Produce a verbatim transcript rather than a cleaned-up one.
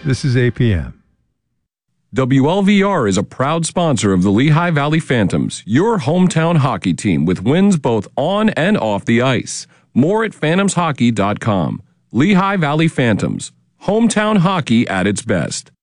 This is A P M. W L V R is a proud sponsor of the Lehigh Valley Phantoms, your hometown hockey team with wins both on and off the ice. More at phantoms hockey dot com. Lehigh Valley Phantoms, hometown hockey at its best.